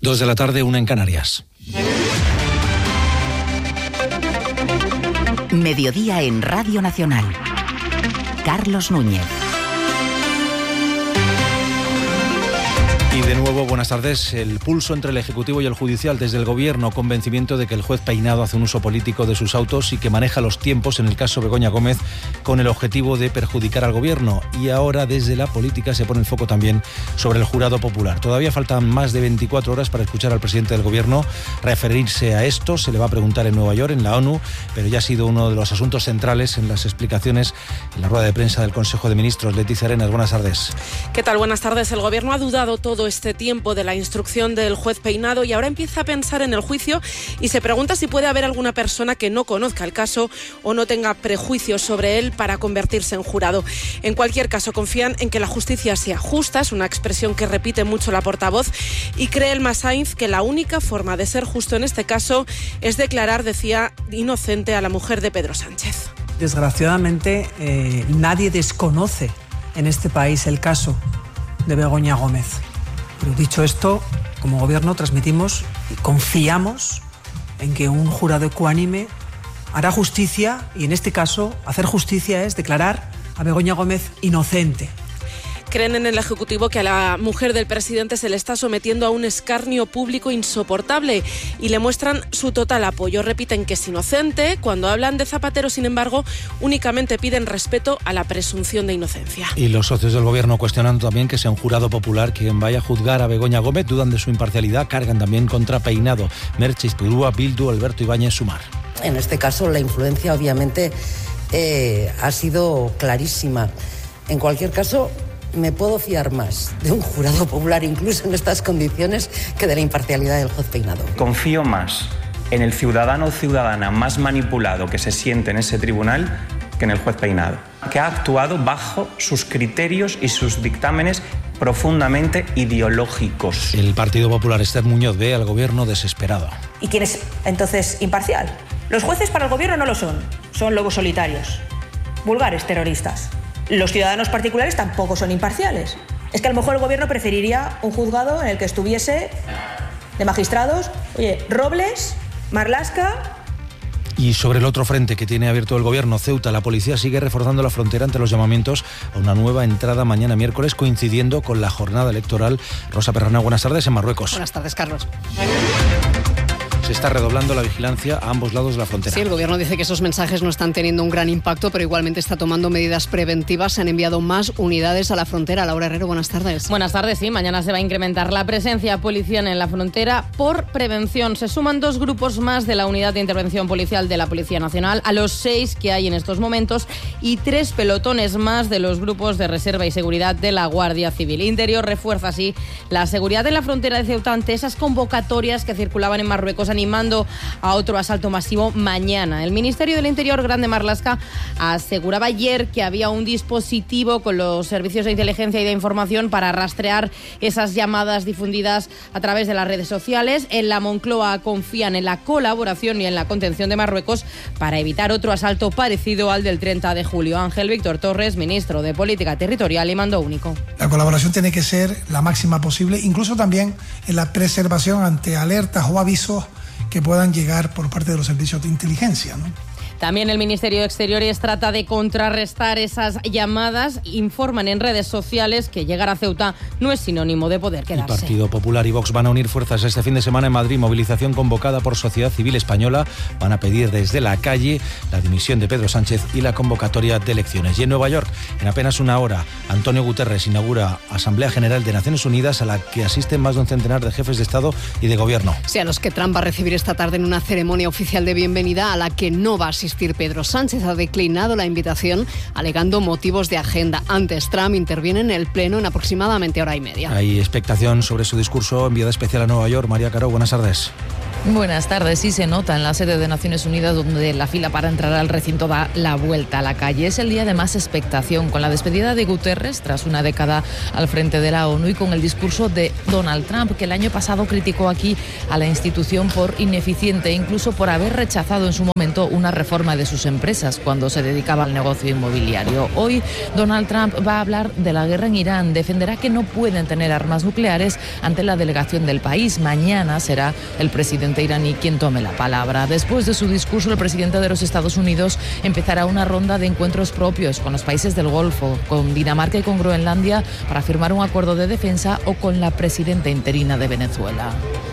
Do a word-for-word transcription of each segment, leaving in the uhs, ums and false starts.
Dos de la tarde, una en Canarias. Mediodía en Radio Nacional. Carlos Núñez. Y de nuevo, buenas tardes. El pulso entre el Ejecutivo y el Judicial. Desde el Gobierno, convencimiento de que el juez Peinado hace un uso político de sus autos y que maneja los tiempos en el caso Begoña Gómez con el objetivo de perjudicar al Gobierno. Y ahora, desde la política, se pone el foco también sobre el jurado popular. Todavía faltan más de veinticuatro horas para escuchar al presidente del Gobierno referirse a esto. Se le va a preguntar en Nueva York, en la ONU, pero ya ha sido uno de los asuntos centrales en las explicaciones en la rueda de prensa del Consejo de Ministros. Leticia Arenas, buenas tardes. ¿Qué tal? Buenas tardes. El Gobierno ha dudado todo este tiempo de la instrucción del juez Peinado y ahora empieza a pensar en el juicio y se pregunta si puede haber alguna persona que no conozca el caso o no tenga prejuicios sobre él para convertirse en jurado. En cualquier caso, confían en que la justicia sea justa, es una expresión que repite mucho la portavoz, y cree Elma Sainz que la única forma de ser justo en este caso es declarar, decía, inocente a la mujer de Pedro Sánchez. Desgraciadamente, eh, nadie desconoce en este país el caso de Begoña Gómez. Pero dicho esto, como Gobierno transmitimos y confiamos en que un jurado ecuánime hará justicia, y en este caso hacer justicia es declarar a Begoña Gómez inocente. Creen en el Ejecutivo que a la mujer del presidente se le está sometiendo a un escarnio público insoportable y le muestran su total apoyo. Repiten que es inocente. Cuando hablan de Zapatero, sin embargo, únicamente piden respeto a la presunción de inocencia. Y los socios del Gobierno cuestionando también que sea un jurado popular quien vaya a juzgar a Begoña Gómez, dudan de su imparcialidad, cargan también contra Peinado, Merche Izpurúa, Bildu, Alberto Ibáñez, Sumar. En este caso, la influencia obviamente eh, ha sido clarísima. En cualquier caso, me puedo fiar más de un jurado popular, incluso en estas condiciones, que de la imparcialidad del juez Peinado. Confío más en el ciudadano o ciudadana más manipulado que se siente en ese tribunal que en el juez Peinado, que ha actuado bajo sus criterios y sus dictámenes profundamente ideológicos. El Partido Popular, Esther Muñoz, ve al Gobierno desesperado. ¿Y quién es entonces imparcial? Los jueces para el Gobierno no lo son, son lobos solitarios, vulgares terroristas. Los ciudadanos particulares tampoco son imparciales. Es que a lo mejor el Gobierno preferiría un juzgado en el que estuviese de magistrados, oye, Robles, Marlaska. Y sobre el otro frente que tiene abierto el Gobierno, Ceuta, la policía sigue reforzando la frontera ante los llamamientos a una nueva entrada mañana miércoles, coincidiendo con la jornada electoral. Rosa Perrana, buenas tardes en Marruecos. Buenas tardes, Carlos. Se está redoblando la vigilancia a ambos lados de la frontera. Sí, el Gobierno dice que esos mensajes no están teniendo un gran impacto, pero igualmente está tomando medidas preventivas. Se han enviado más unidades a la frontera. Laura Herrero, buenas tardes. Buenas tardes, sí. Mañana se va a incrementar la presencia policial en la frontera por prevención. Se suman dos grupos más de la Unidad de Intervención Policial de la Policía Nacional a los seis que hay en estos momentos y tres pelotones más de los grupos de reserva y seguridad de la Guardia Civil. Interior refuerza así la seguridad en la frontera de Ceuta ante esas convocatorias que circulaban en Marruecos animando a otro asalto masivo mañana. El Ministerio del Interior, Grande Marlaska, aseguraba ayer que había un dispositivo con los servicios de inteligencia y de información para rastrear esas llamadas difundidas a través de las redes sociales. En la Moncloa confían en la colaboración y en la contención de Marruecos para evitar otro asalto parecido al del treinta de julio. Ángel Víctor Torres, ministro de Política Territorial y Mando Único. La colaboración tiene que ser la máxima posible, incluso también en la preservación ante alertas o avisos que puedan llegar por parte de los servicios de inteligencia, ¿no? También el Ministerio de Exteriores trata de contrarrestar esas llamadas. Informan en redes sociales que llegar a Ceuta no es sinónimo de poder quedarse. El Partido Popular y Vox van a unir fuerzas este fin de semana en Madrid. Movilización convocada por Sociedad Civil Española. Van a pedir desde la calle la dimisión de Pedro Sánchez y la convocatoria de elecciones. Y en Nueva York, en apenas una hora, Antonio Guterres inaugura Asamblea General de Naciones Unidas a la que asisten más de un centenar de jefes de Estado y de Gobierno. Sí, a los que Trump va a recibir esta tarde en una ceremonia oficial de bienvenida a la que no va a asistir Pedro Sánchez. Ha declinado la invitación alegando motivos de agenda. Antes, Trump interviene en el Pleno en aproximadamente hora y media. Hay expectación sobre su discurso. Enviada especial a Nueva York, María Caro, buenas tardes. Buenas tardes. Sí se nota en la sede de Naciones Unidas, donde la fila para entrar al recinto da la vuelta a la calle. Es el día de más expectación, con la despedida de Guterres tras una década al frente de la ONU y con el discurso de Donald Trump, que el año pasado criticó aquí a la institución por ineficiente e incluso por haber rechazado en su momento Parlamento una reforma de sus empresas cuando se dedicaba al negocio inmobiliario. Hoy Donald Trump va a hablar de la guerra en Irán, defenderá que no pueden tener armas nucleares ante la delegación del país. Mañana será el presidente iraní quien tome la palabra. Después de su discurso, el presidente de los Estados Unidos empezará una ronda de encuentros propios con los países del Golfo, con Dinamarca y con Groenlandia para firmar un acuerdo de defensa o con la presidenta interina de Venezuela.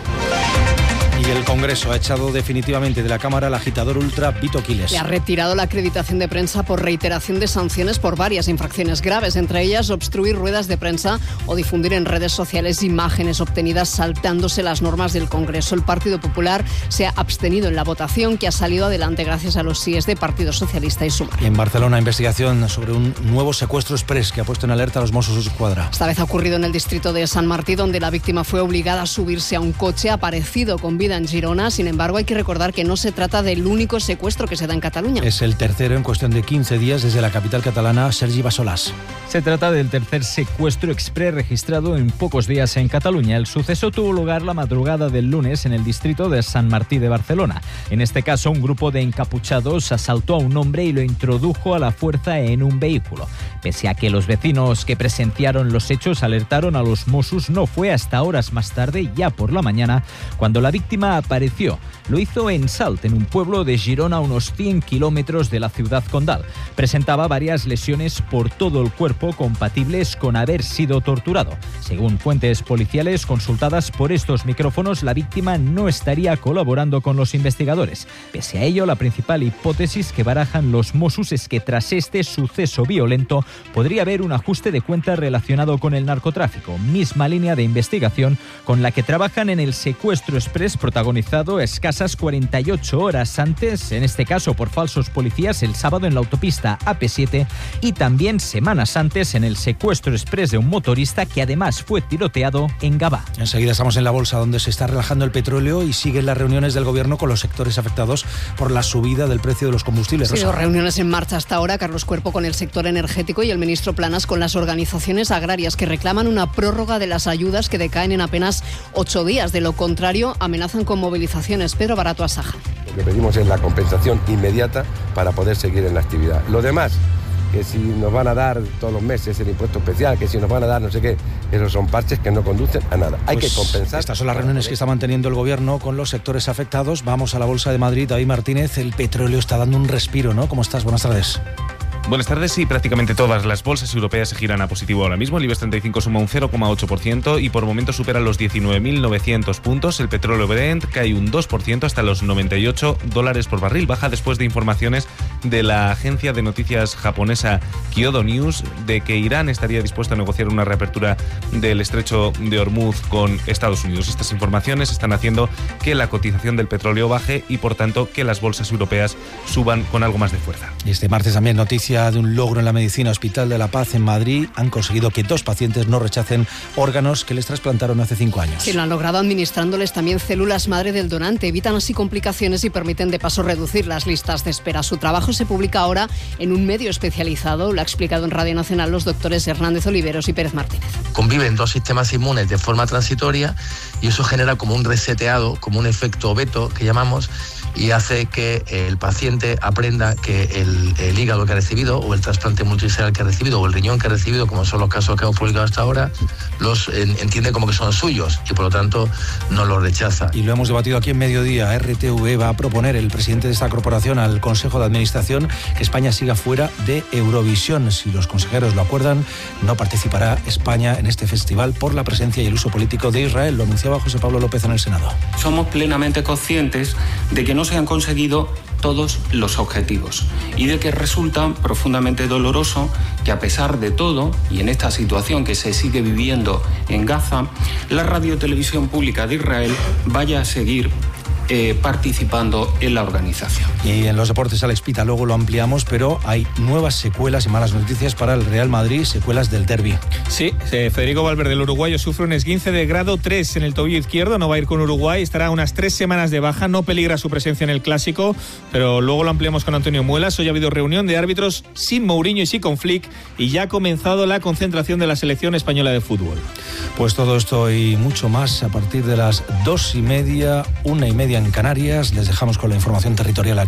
Y el Congreso ha echado definitivamente de la Cámara al agitador ultra Vito Quiles. Le ha retirado la acreditación de prensa por reiteración de sanciones por varias infracciones graves, entre ellas obstruir ruedas de prensa o difundir en redes sociales imágenes obtenidas saltándose las normas del Congreso. El Partido Popular se ha abstenido en la votación, que ha salido adelante gracias a los síes de Partido Socialista y Sumar. Y en Barcelona, investigación sobre un nuevo secuestro express que ha puesto en alerta a los Mossos d'Esquadra. Esta vez ha ocurrido en el distrito de San Martí, donde la víctima fue obligada a subirse a un coche aparecido con vida en Girona. Sin embargo, hay que recordar que no se trata del único secuestro que se da en Cataluña. Es el tercero en cuestión de quince días desde la capital catalana, Sergi Bassolàs. Se trata del tercer secuestro exprés registrado en pocos días en Cataluña. El suceso tuvo lugar la madrugada del lunes en el distrito de San Martí de Barcelona. En este caso, un grupo de encapuchados asaltó a un hombre y lo introdujo a la fuerza en un vehículo. Pese a que los vecinos que presenciaron los hechos alertaron a los Mossos, no fue hasta horas más tarde, ya por la mañana, cuando la víctima apareció. Lo hizo en Salt, en un pueblo de Girona a unos cien kilómetros de la ciudad condal. Presentaba varias lesiones por todo el cuerpo compatibles con haber sido torturado. Según fuentes policiales consultadas por estos micrófonos, la víctima no estaría colaborando con los investigadores. Pese a ello, la principal hipótesis que barajan los Mossos es que tras este suceso violento podría haber un ajuste de cuentas relacionado con el narcotráfico, misma línea de investigación con la que trabajan en el secuestro express protagonizado escasas cuarenta y ocho horas antes, en este caso por falsos policías, el sábado en la autopista A P siete, y también semanas antes en el secuestro express de un motorista que además fue tiroteado en Gavà. Enseguida estamos en la bolsa, donde se está relajando el petróleo y siguen las reuniones del gobierno con los sectores afectados por la subida del precio de los combustibles. Sí, reuniones en marcha hasta ahora, Carlos Cuerpo con el sector energético y el ministro Planas con las organizaciones agrarias, que reclaman una prórroga de las ayudas que decaen en apenas ocho días. De lo contrario, amenazan con movilizaciones. Pedro Barato Asaja. Lo que pedimos es la compensación inmediata para poder seguir en la actividad. Lo demás, que si nos van a dar todos los meses el impuesto especial, que si nos van a dar no sé qué, esos son parches que no conducen a nada. Hay pues que compensar. Estas son las reuniones que está manteniendo el gobierno con los sectores afectados. Vamos a la Bolsa de Madrid. David Martínez, el petróleo está dando un respiro, ¿no? ¿Cómo estás? Buenas tardes. Buenas tardes. Sí, prácticamente todas las bolsas europeas se giran a positivo ahora mismo. El IBEX treinta y cinco suma un cero coma ocho por ciento y por momento supera los diecinueve mil novecientos puntos. El petróleo Brent cae un dos por ciento hasta los noventa y ocho dólares por barril. Baja después de informaciones de la agencia de noticias japonesa Kyodo News de que Irán estaría dispuesto a negociar una reapertura del estrecho de Hormuz con Estados Unidos. Estas informaciones están haciendo que la cotización del petróleo baje y, por tanto, que las bolsas europeas suban con algo más de fuerza. Y este martes también noticia de un logro en la medicina. Hospital de la Paz en Madrid han conseguido que dos pacientes no rechacen órganos que les trasplantaron hace cinco años. Sí, lo han logrado administrándoles también células madre del donante. Evitan así complicaciones y permiten de paso reducir las listas de espera. Su trabajo se publica ahora en un medio especializado. Lo ha explicado en Radio Nacional los doctores Hernández Oliveros y Pérez Martínez. Conviven dos sistemas inmunes de forma transitoria y eso genera como un reseteado, como un efecto Beto que llamamos, y hace que el paciente aprenda que el, el hígado que ha recibido o el trasplante multiserial que ha recibido o el riñón que ha recibido, como son los casos que hemos publicado hasta ahora, los en, entiende como que son suyos y por lo tanto no los rechaza. Y lo hemos debatido aquí en Mediodía. R T V va a proponer, el presidente de esta corporación, al Consejo de Administración, que España siga fuera de Eurovisión. Si los consejeros lo acuerdan, no participará España en este festival por la presencia y el uso político de Israel. Lo anunciaba José Pablo López en el Senado. Somos plenamente conscientes de que no se han conseguido todos los objetivos y de que resulta profundamente doloroso que, a pesar de todo, y en esta situación que se sigue viviendo en Gaza, la radiotelevisión pública de Israel vaya a seguir Eh, participando en la organización. Y en los deportes, Alex Pita, luego lo ampliamos, pero hay nuevas secuelas y malas noticias para el Real Madrid, secuelas del derbi. Sí, eh, Federico Valverde, el uruguayo, sufre un esguince de grado tres en el tobillo izquierdo, no va a ir con Uruguay, estará unas tres semanas de baja, no peligra su presencia en el Clásico, pero luego lo ampliamos con Antonio Muelas. Hoy ha habido reunión de árbitros sin Mourinho y sin con Flick y ya ha comenzado la concentración de la selección española de fútbol. Pues todo esto y mucho más a partir de las dos y media, una y media en Canarias. Les dejamos con la información territorial aquí en la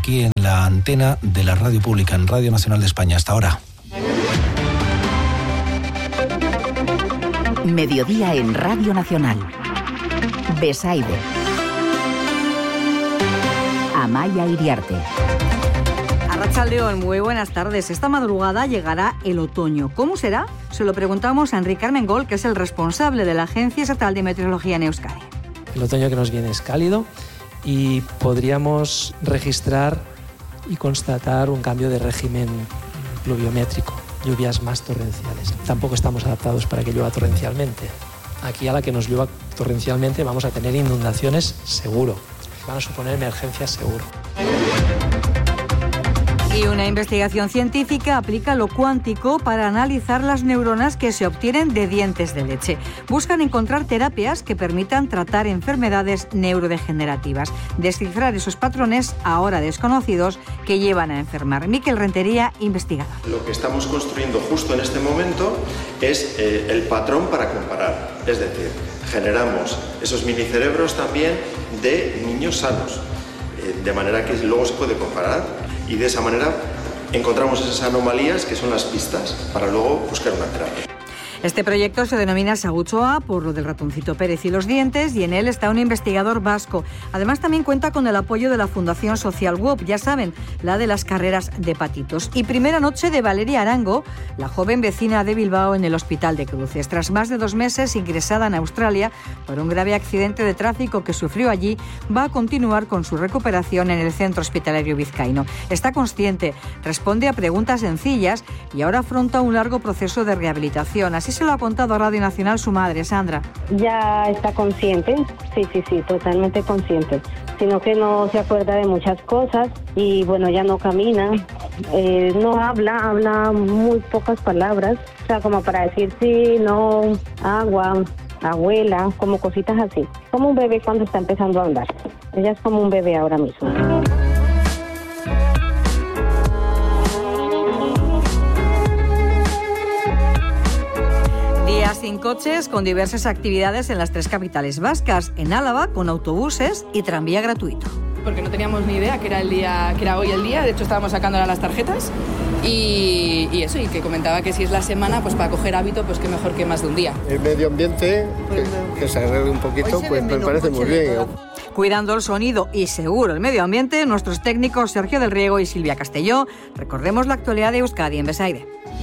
la antena de la radio pública en Radio Nacional de España. Hasta ahora. Mediodía en Radio Nacional. Besaide. Amaya Iriarte. Arratsaldeon, muy buenas tardes. Esta madrugada llegará el otoño. ¿Cómo será? Se lo preguntamos a Enrique Armengol, que es el responsable de la Agencia Estatal de Meteorología en Euskadi. El otoño que nos viene es cálido y podríamos registrar y constatar un cambio de régimen pluviométrico, lluvias más torrenciales. Tampoco estamos adaptados para que llueva torrencialmente. Aquí, a la que nos llueva torrencialmente, vamos a tener inundaciones seguro. Van a suponer emergencias seguro. Y una investigación científica aplica lo cuántico para analizar las neuronas que se obtienen de dientes de leche. Buscan encontrar terapias que permitan tratar enfermedades neurodegenerativas, descifrar esos patrones ahora desconocidos que llevan a enfermar. Miquel Rentería, investigador. Lo que estamos construyendo justo en este momento es eh, el patrón para comparar. Es decir, generamos esos minicerebros también de niños sanos, eh, de manera que luego se puede comparar. Y de esa manera encontramos esas anomalías que son las pistas para luego buscar una terapia. Este proyecto se denomina Sagutxoa por lo del ratoncito Pérez y los dientes, y en él está un investigador vasco. Además, también cuenta con el apoyo de la Fundación Social W O P, ya saben, la de las carreras de patitos. Y primera noche de Valeria Arango, la joven vecina de Bilbao en el Hospital de Cruces. Tras más de dos meses ingresada en Australia por un grave accidente de tráfico que sufrió allí, va a continuar con su recuperación en el centro hospitalario vizcaíno. Está consciente, responde a preguntas sencillas y ahora afronta un largo proceso de rehabilitación. Así se lo ha contado a Radio Nacional su madre, Sandra. Ya está consciente, sí, sí, sí, totalmente consciente, sino que no se acuerda de muchas cosas y bueno, ya no camina, eh, no habla, habla muy pocas palabras, o sea, como para decir sí, no, agua, abuela, como cositas así, como un bebé cuando está empezando a hablar. Ella es como un bebé ahora mismo. Sin coches, con diversas actividades en las tres capitales vascas. En Álava, con autobuses y tranvía gratuito. Porque no teníamos ni idea que era el día, que era hoy el día. De hecho, estábamos sacando las tarjetas y, y eso, y que comentaba que si es la semana, pues para coger hábito, pues qué mejor que más de un día. El medio ambiente, que, que se arregle un poquito, pues me parece muy bien. Cuidando el sonido y seguro el medio ambiente, nuestros técnicos Sergio del Riego y Silvia Castelló. Recordemos la actualidad de Euskadi en Besaide.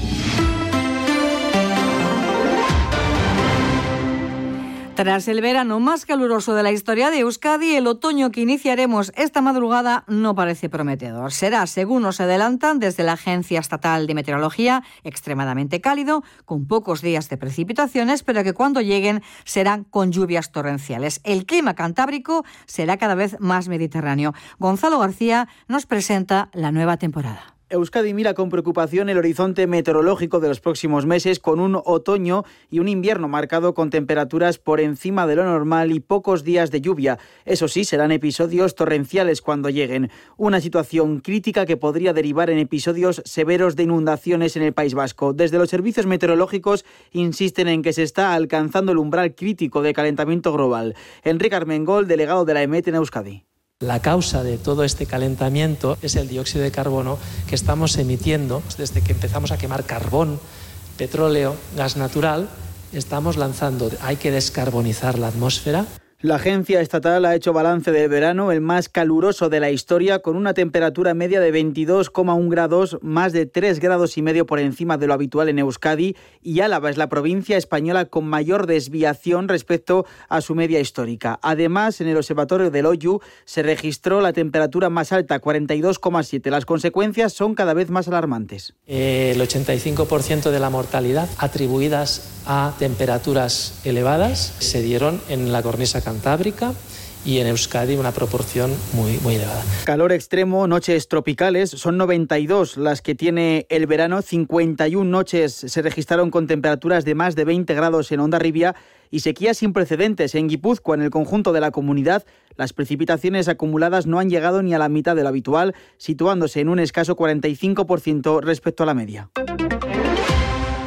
Tras el verano más caluroso de la historia de Euskadi, el otoño que iniciaremos esta madrugada no parece prometedor. Será, según nos adelantan desde la Agencia Estatal de Meteorología, extremadamente cálido, con pocos días de precipitaciones, pero que cuando lleguen serán con lluvias torrenciales. El clima cantábrico será cada vez más mediterráneo. Gonzalo García nos presenta la nueva temporada. Euskadi mira con preocupación el horizonte meteorológico de los próximos meses, con un otoño y un invierno marcado con temperaturas por encima de lo normal y pocos días de lluvia. Eso sí, serán episodios torrenciales cuando lleguen. Una situación crítica que podría derivar en episodios severos de inundaciones en el País Vasco. Desde los servicios meteorológicos insisten en que se está alcanzando el umbral crítico de calentamiento global. Enrique Armengol, delegado de la E M E T en Euskadi. La causa de todo este calentamiento es el dióxido de carbono que estamos emitiendo desde que empezamos a quemar carbón, petróleo, gas natural. Estamos lanzando, hay que descarbonizar la atmósfera. La agencia estatal ha hecho balance del verano, el más caluroso de la historia, con una temperatura media de veintidós coma uno grados, más de tres grados y medio por encima de lo habitual en Euskadi, y Álava es la provincia española con mayor desviación respecto a su media histórica. Además, en el observatorio del Oyu se registró la temperatura más alta, cuarenta y dos coma siete. Las consecuencias son cada vez más alarmantes. Eh, el ochenta y cinco por ciento de la mortalidad atribuidas a temperaturas elevadas se dieron en la cornisa cantábrica y en Euskadi una proporción muy, muy elevada. Calor extremo, noches tropicales, son noventa y dos las que tiene el verano, cincuenta y una noches se registraron con temperaturas de más de veinte grados en Hondarribia y sequías sin precedentes en Guipúzcoa. En el conjunto de la comunidad, las precipitaciones acumuladas no han llegado ni a la mitad de lo habitual, situándose en un escaso cuarenta y cinco por ciento respecto a la media.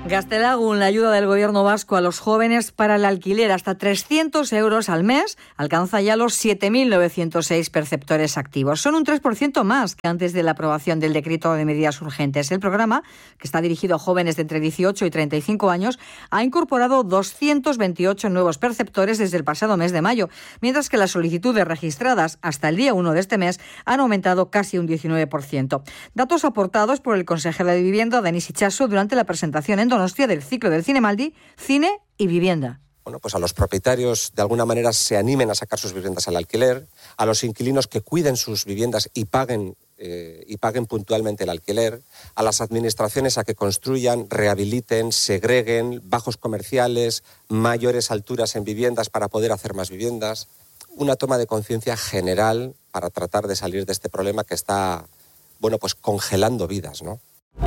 Gaztelagun, la ayuda del gobierno vasco a los jóvenes para el alquiler hasta trescientos euros al mes, alcanza ya los siete mil novecientos seis perceptores activos. Son un tres por ciento más que antes de la aprobación del decreto de medidas urgentes. El programa, que está dirigido a jóvenes de entre dieciocho y treinta y cinco años, ha incorporado doscientos veintiocho nuevos perceptores desde el pasado mes de mayo, mientras que las solicitudes registradas hasta el día uno de este mes han aumentado casi un diecinueve por ciento. Datos aportados por el consejero de Vivienda, Denis Itxaso, durante la presentación en Donostia del ciclo del Cinemaldi, Cine y Vivienda. Bueno, pues a los propietarios de alguna manera se animen a sacar sus viviendas al alquiler, a los inquilinos que cuiden sus viviendas y paguen, eh, y paguen puntualmente el alquiler, a las administraciones a que construyan, rehabiliten, segreguen bajos comerciales, mayores alturas en viviendas para poder hacer más viviendas. Una toma de conciencia general para tratar de salir de este problema que está, bueno, pues congelando vidas, ¿no?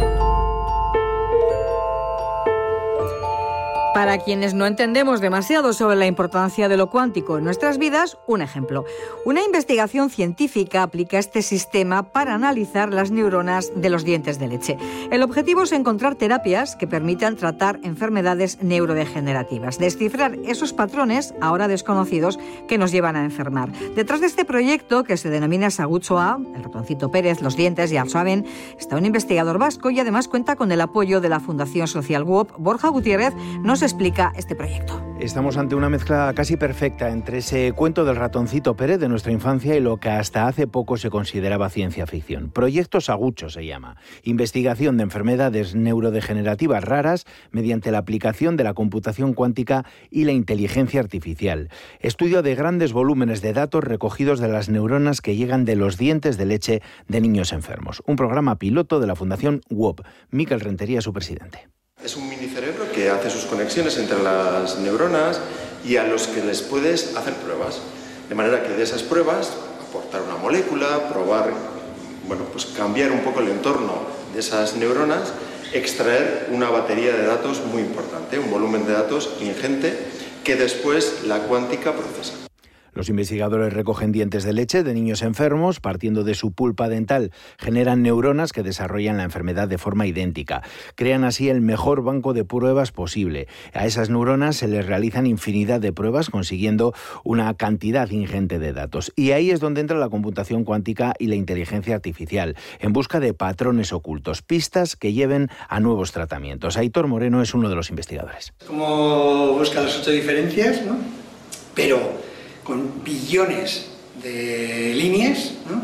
Para quienes no entendemos demasiado sobre la importancia de lo cuántico en nuestras vidas, un ejemplo. Una investigación científica aplica este sistema para analizar las neuronas de los dientes de leche. El objetivo es encontrar terapias que permitan tratar enfermedades neurodegenerativas, descifrar esos patrones, ahora desconocidos, que nos llevan a enfermar. Detrás de este proyecto, que se denomina Sagutxoa, el ratoncito Pérez, los dientes, ya lo saben, está un investigador vasco y además cuenta con el apoyo de la Fundación Social W O P. Borja Gutiérrez nos explica este proyecto. Estamos ante una mezcla casi perfecta entre ese cuento del ratoncito Pérez de nuestra infancia y lo que hasta hace poco se consideraba ciencia ficción. Proyecto Sagutxo se llama. Investigación de enfermedades neurodegenerativas raras mediante la aplicación de la computación cuántica y la inteligencia artificial. Estudio de grandes volúmenes de datos recogidos de las neuronas que llegan de los dientes de leche de niños enfermos. Un programa piloto de la Fundación W O P. Miquel Rentería, su presidente. Es un minicerebro que hace sus conexiones entre las neuronas y a los que les puedes hacer pruebas. De manera que de esas pruebas, aportar una molécula, probar, bueno, pues cambiar un poco el entorno de esas neuronas, extraer una batería de datos muy importante, un volumen de datos ingente que después la cuántica procesa. Los investigadores recogen dientes de leche de niños enfermos, partiendo de su pulpa dental, generan neuronas que desarrollan la enfermedad de forma idéntica. Crean así el mejor banco de pruebas posible. A esas neuronas se les realizan infinidad de pruebas, consiguiendo una cantidad ingente de datos. Y ahí es donde entra la computación cuántica y la inteligencia artificial, en busca de patrones ocultos, pistas que lleven a nuevos tratamientos. Aitor Moreno es uno de los investigadores. Como busca las ocho diferencias, ¿no? Pero con billones de líneas, ¿no?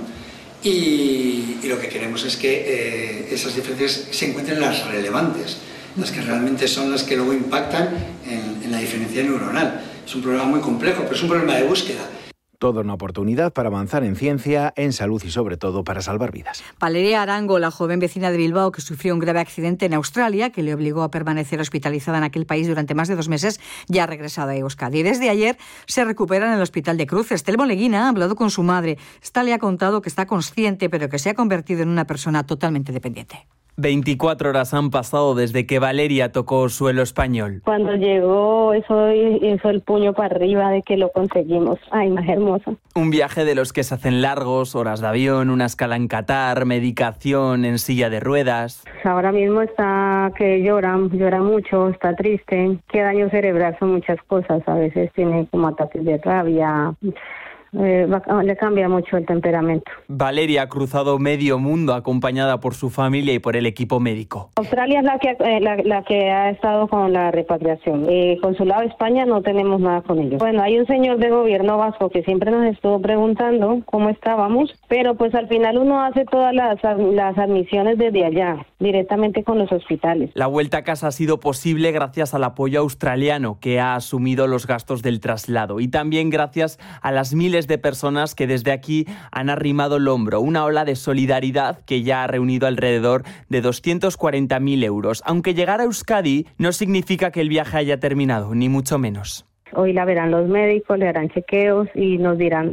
y, y lo que queremos es que eh, esas diferencias se encuentren las relevantes, las que realmente son las que luego impactan en, en la diferencia neuronal. Es un problema muy complejo, pero es un problema de búsqueda. Toda una oportunidad para avanzar en ciencia, en salud y sobre todo para salvar vidas. Valeria Arango, la joven vecina de Bilbao que sufrió un grave accidente en Australia que le obligó a permanecer hospitalizada en aquel país durante más de dos meses, ya ha regresado a Euskadi. Desde ayer se recupera en el hospital de Cruces. Telmo Leguina ha hablado con su madre. Esta le ha contado que está consciente pero que se ha convertido en una persona totalmente dependiente. veinticuatro horas han pasado desde que Valeria tocó suelo español. Cuando llegó, eso hizo el puño para arriba de que lo conseguimos. Ay, más hermoso. Un viaje de los que se hacen largos, horas de avión, una escala en Qatar, medicación en silla de ruedas. Ahora mismo está que llora, llora mucho, está triste. Qué daño cerebral, son muchas cosas. A veces tiene como ataques de rabia. Eh, le cambia mucho el temperamento. Valeria ha cruzado medio mundo acompañada por su familia y por el equipo médico. Australia es la que, eh, la, la que ha estado con la repatriación. Eh, Consulado de España no tenemos nada con ellos. Bueno, hay un señor de gobierno vasco que siempre nos estuvo preguntando cómo estábamos, pero pues al final uno hace todas las, las admisiones desde allá, directamente con los hospitales. La vuelta a casa ha sido posible gracias al apoyo australiano que ha asumido los gastos del traslado y también gracias a las miles de personas que desde aquí han arrimado el hombro, una ola de solidaridad que ya ha reunido alrededor de doscientos cuarenta mil euros. Aunque llegar a Euskadi no significa que el viaje haya terminado, ni mucho menos. Hoy la verán los médicos, le harán chequeos y nos dirán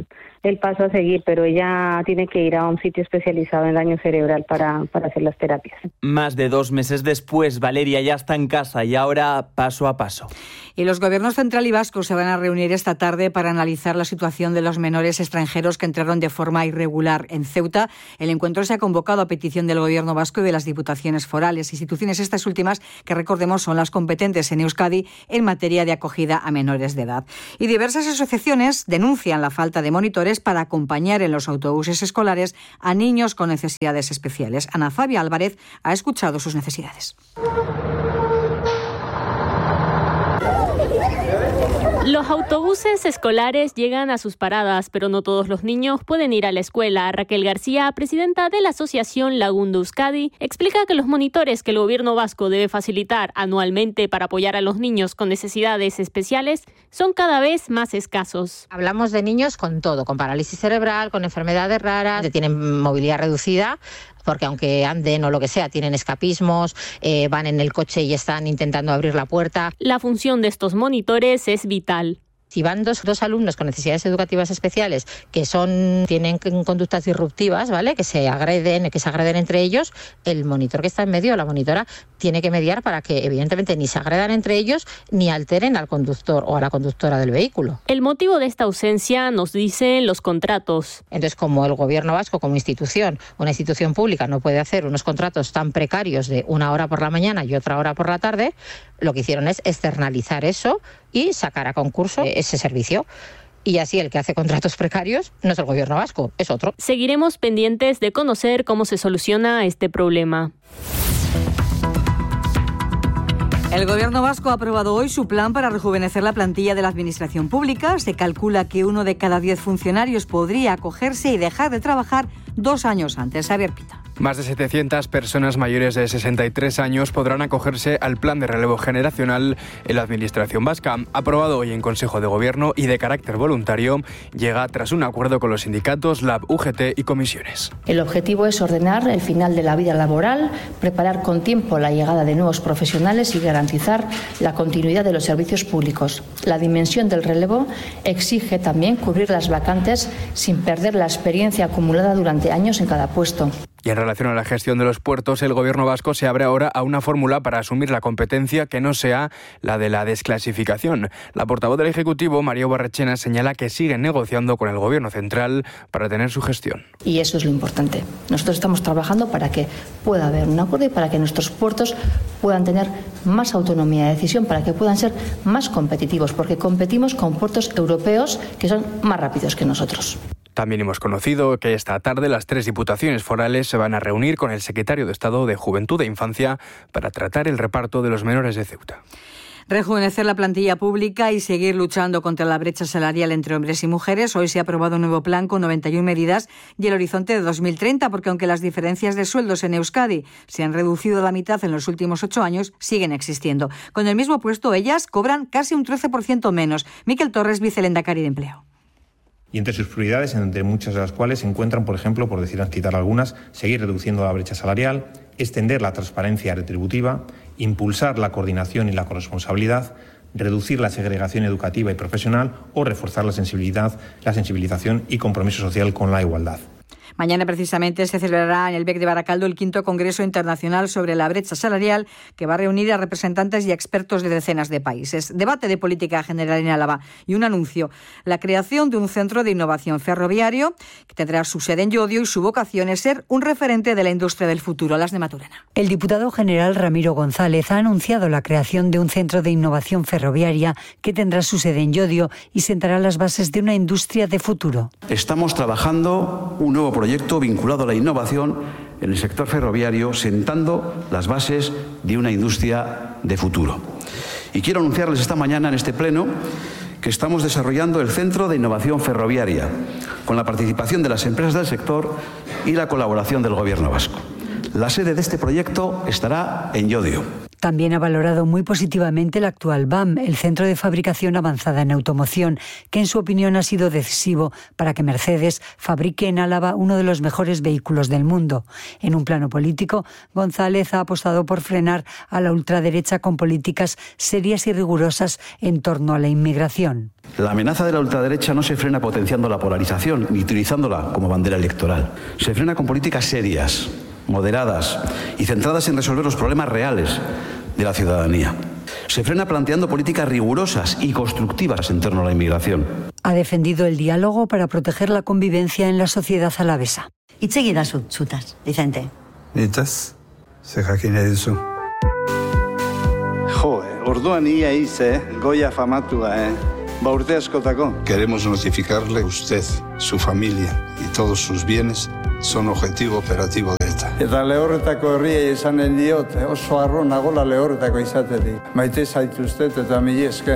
el paso a seguir, pero ella tiene que ir a un sitio especializado en daño cerebral para, para hacer las terapias. Más de dos meses después, Valeria ya está en casa y ahora paso a paso. Y los gobiernos central y vasco se van a reunir esta tarde para analizar la situación de los menores extranjeros que entraron de forma irregular en Ceuta. El encuentro se ha convocado a petición del gobierno vasco y de las diputaciones forales, instituciones estas últimas que, recordemos, son las competentes en Euskadi en materia de acogida a menores de edad. Y diversas asociaciones denuncian la falta de monitores para acompañar en los autobuses escolares a niños con necesidades especiales. Ana Fabia Álvarez ha escuchado sus necesidades. Los autobuses escolares llegan a sus paradas, pero no todos los niños pueden ir a la escuela. Raquel García, presidenta de la asociación Lagundo Euskadi, explica que los monitores que el gobierno vasco debe facilitar anualmente para apoyar a los niños con necesidades especiales son cada vez más escasos. Hablamos de niños con todo, con parálisis cerebral, con enfermedades raras, que tienen movilidad reducida, porque aunque anden o lo que sea, tienen escapismos, eh, van en el coche y están intentando abrir la puerta. La función de estos monitores es vital. Si van dos, dos alumnos con necesidades educativas especiales que son tienen conductas disruptivas, ¿vale? Que se agreden, que se agreden entre ellos, el monitor que está en medio, la monitora, tiene que mediar para que evidentemente ni se agredan entre ellos ni alteren al conductor o a la conductora del vehículo. El motivo de esta ausencia nos dicen los contratos. Entonces, como el gobierno vasco, como institución, una institución pública no puede hacer unos contratos tan precarios de una hora por la mañana y otra hora por la tarde, lo que hicieron es externalizar eso y sacar a concurso ese servicio. Y así el que hace contratos precarios no es el gobierno vasco, es otro. Seguiremos pendientes de conocer cómo se soluciona este problema. El gobierno vasco ha aprobado hoy su plan para rejuvenecer la plantilla de la administración pública. Se calcula que uno de cada diez funcionarios podría acogerse y dejar de trabajar dos años antes. Xavier Pita. Más de setecientas personas mayores de sesenta y tres años podrán acogerse al plan de relevo generacional en la Administración vasca. Aprobado hoy en Consejo de Gobierno y de carácter voluntario, llega tras un acuerdo con los sindicatos, Lab, U G T y comisiones. El objetivo es ordenar el final de la vida laboral, preparar con tiempo la llegada de nuevos profesionales y garantizar la continuidad de los servicios públicos. La dimensión del relevo exige también cubrir las vacantes sin perder la experiencia acumulada durante años en cada puesto. Y en relación a la gestión de los puertos, el gobierno vasco se abre ahora a una fórmula para asumir la competencia que no sea la de la desclasificación. La portavoz del Ejecutivo, María Barrechena, señala que siguen negociando con el gobierno central para tener su gestión. Y eso es lo importante. Nosotros estamos trabajando para que pueda haber un acuerdo y para que nuestros puertos puedan tener más autonomía de decisión, para que puedan ser más competitivos, porque competimos con puertos europeos que son más rápidos que nosotros. También hemos conocido que esta tarde las tres diputaciones forales se van a reunir con el secretario de Estado de Juventud e Infancia para tratar el reparto de los menores de Ceuta. Rejuvenecer la plantilla pública y seguir luchando contra la brecha salarial entre hombres y mujeres. Hoy se ha aprobado un nuevo plan con noventa y una medidas y el horizonte de dos mil treinta, porque aunque las diferencias de sueldos en Euskadi se han reducido a la mitad en los últimos ocho años, siguen existiendo. Con el mismo puesto, ellas cobran casi un trece por ciento menos. Miquel Torres, vicelehendakari de Empleo. Y entre sus prioridades, entre muchas de las cuales se encuentran, por ejemplo, por decir, citar algunas, seguir reduciendo la brecha salarial, extender la transparencia retributiva, impulsar la coordinación y la corresponsabilidad, reducir la segregación educativa y profesional o reforzar la sensibilidad, la sensibilización y compromiso social con la igualdad. Mañana precisamente se celebrará en el B E C de Baracaldo el quinto Congreso Internacional sobre la Brecha Salarial, que va a reunir a representantes y expertos de decenas de países. Debate de política general en Álava y un anuncio: la creación de un centro de innovación ferroviario que tendrá su sede en Llodio y su vocación es ser un referente de la industria del futuro. Las de Maturena. El diputado general Ramiro González ha anunciado la creación de un centro de innovación ferroviaria que tendrá su sede en Llodio y sentará las bases de una industria de futuro. Estamos trabajando un nuevo proyecto vinculado a la innovación en el sector ferroviario, sentando las bases de una industria de futuro. Y quiero anunciarles esta mañana en este pleno que estamos desarrollando el Centro de Innovación Ferroviaria, con la participación de las empresas del sector y la colaboración del Gobierno vasco. La sede de este proyecto estará en Llodio. También ha valorado muy positivamente el actual B A M, el Centro de Fabricación Avanzada en Automoción, que en su opinión ha sido decisivo para que Mercedes fabrique en Álava uno de los mejores vehículos del mundo. En un plano político, González ha apostado por frenar a la ultraderecha con políticas serias y rigurosas en torno a la inmigración. La amenaza de la ultraderecha no se frena potenciando la polarización ni utilizándola como bandera electoral. Se frena con políticas serias, moderadas y centradas en resolver los problemas reales de la ciudadanía. Se frena planteando políticas rigurosas y constructivas en torno a la inmigración. Ha defendido el diálogo para proteger la convivencia en la sociedad alavesa. Hitz egidazu, zutaz, Vicente. Nitaz, ze jakine duzu. Jo, orduan ia hice, Goya famatua, eh? Ba urte askotako. Queremos notificarle a usted, su familia y todos sus bienes son objetivo operativo de ETA. Eta lehorretako herriei esanen diot, oso harro nagola lehorretako izatetik. Maite zaituztet eta mila esker.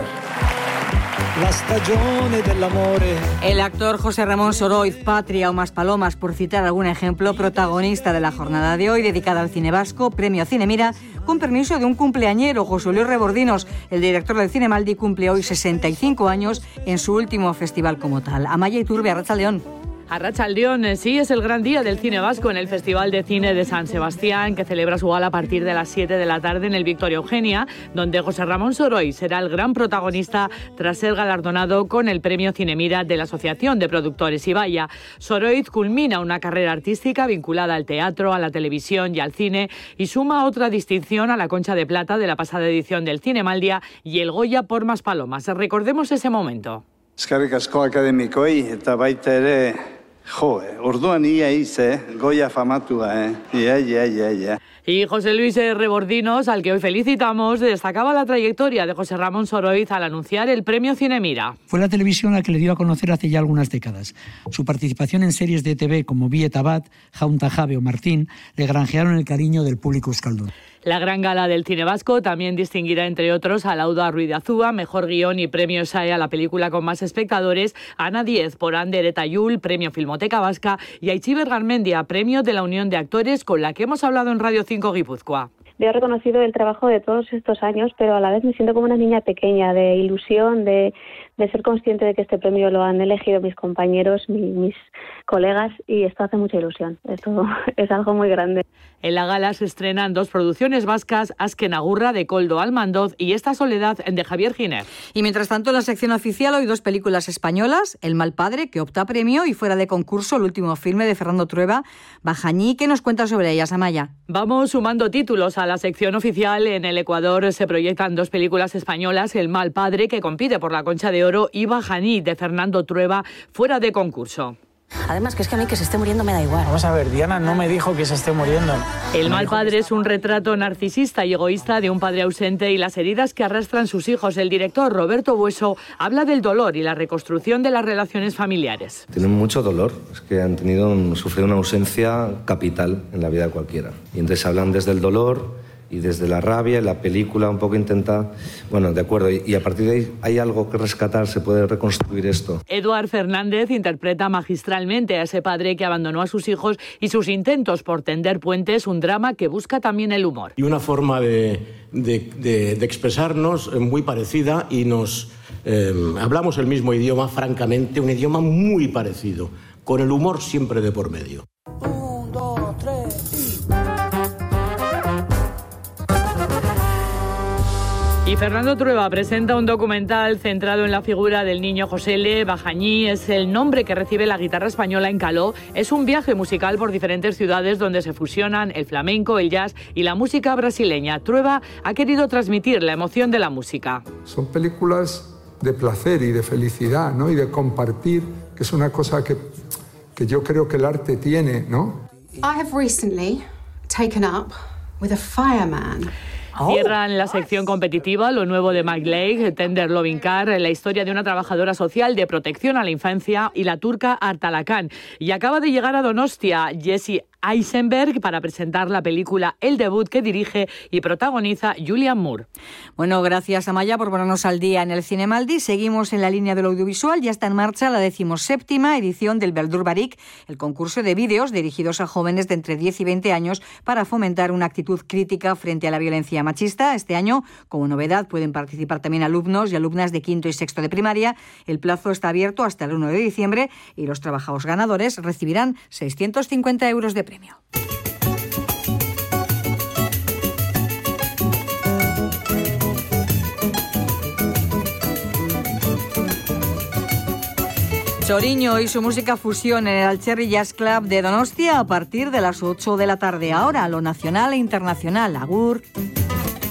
La stagione dell'amore. El actor José Ramón Soroiz, Patria o Más Palomas, por citar algún ejemplo, protagonista de la jornada de hoy, dedicada al cine vasco, premio Cinemira, con permiso de un cumpleañero, José Luis Rebordinos. El director del Cinemaldi cumple hoy sesenta y cinco años en su último festival como tal. Amaya Iturbe, Arratsaldeon. Arratsaldeon, sí, es el gran día del cine vasco en el Festival de Cine de San Sebastián, que celebra su gala a partir de las siete de la tarde en el Victoria Eugenia, donde José Ramón Soroiz será el gran protagonista tras ser galardonado con el premio Cinemira de la Asociación de Productores Ibaya. Soroiz culmina una carrera artística vinculada al teatro, a la televisión y al cine y suma otra distinción a la Concha de Plata de la pasada edición del Cinemaldia y el Goya por Más Palomas. Recordemos ese momento. Eskerrik asko akademikoi eta baita ere, jo, orduan ia hice, Goya famatua, eh? Ia, ia, ia, ia. Y José Luis Rebordinos, al que hoy felicitamos, destacaba la trayectoria de José Ramón Soroiz al anunciar el premio Cinemira. Fue la televisión la que le dio a conocer hace ya algunas décadas. Su participación en series de T V como Bieta Bat, Jaunta Jave o Martín le granjearon el cariño del público euskaldun. La gran gala del cine vasco también distinguirá, entre otros, a Lauda Ruiz de Azúa, mejor guión y premio S A E a la película con más espectadores, Ana Diez por Ander eta Yul, premio Filmoteca Vasca, y Aichiber Garmendia, premio de la Unión de Actores, con la que hemos hablado en Radio cinco Guipúzcoa. Yo he reconocido el trabajo de todos estos años, pero a la vez me siento como una niña pequeña, de ilusión, de, de ser consciente de que este premio lo han elegido mis compañeros, mi, mis colegas, y esto hace mucha ilusión. Esto es algo muy grande. En la gala se estrenan dos producciones vascas, Azken Agurra de Koldo Almandoz y Esta Soledad de Javier Giner. Y mientras tanto, en la sección oficial hoy dos películas españolas, El mal padre, que opta a premio, y fuera de concurso el último filme de Fernando Trueba, Bajañí. ¿Qué nos cuenta sobre ellas, Amaya? Vamos sumando títulos a la sección oficial. En el Ecuador se proyectan dos películas españolas, El mal padre, que compite por la Concha de Oro, y Bajañí, de Fernando Trueba, fuera de concurso. Además, que es que a mí que se esté muriendo me da igual. Vamos a ver, Diana no me dijo que se esté muriendo. El mal padre es un retrato narcisista y egoísta de un padre ausente y las heridas que arrastran sus hijos. El director Roberto Bueso habla del dolor y la reconstrucción de las relaciones familiares. Tienen mucho dolor, es que han tenido un, sufrido una ausencia capital en la vida de cualquiera. Y entonces hablan desde el dolor y desde la rabia, y la película un poco intenta, bueno, de acuerdo, y, y a partir de ahí hay algo que rescatar, se puede reconstruir esto. Eduard Fernández interpreta magistralmente a ese padre que abandonó a sus hijos y sus intentos por tender puentes, un drama que busca también el humor. Y una forma de, de, de, de expresarnos muy parecida, y nos eh, hablamos el mismo idioma, francamente, un idioma muy parecido, con el humor siempre de por medio. Un, dos, tres, y... Y Fernando Trueba presenta un documental centrado en la figura del niño José L. Bajañí. Es el nombre que recibe la guitarra española en Caló. Es un viaje musical por diferentes ciudades donde se fusionan el flamenco, el jazz y la música brasileña. Trueba ha querido transmitir la emoción de la música. Son películas de placer y de felicidad, ¿no? Y de compartir, que es una cosa que, que yo creo que el arte tiene, ¿no? I have recently taken up with a fireman. Cierran la sección competitiva lo nuevo de Mike Leigh, Tender Loving Car, la historia de una trabajadora social de protección a la infancia, y la turca Artalacan. Y acaba de llegar a Donostia Jessie Eisenberg para presentar la película El debut que dirige y protagoniza Julianne Moore. Bueno, gracias Amaya por ponernos al día en el Cinemaldi. Seguimos en la línea de lo audiovisual. Ya está en marcha la decimoséptima edición del Beldur Barik, el concurso de vídeos dirigidos a jóvenes de entre diez y veinte años para fomentar una actitud crítica frente a la violencia machista. Este año, como novedad, pueden participar también alumnos y alumnas de quinto y sexto de primaria. El plazo está abierto hasta el uno de diciembre y los trabajadores ganadores recibirán seiscientos cincuenta euros de premio. Choriño y su música fusión en el Alcherri Jazz Club de Donostia a partir de las ocho de la tarde. Ahora, lo nacional e internacional. Agur.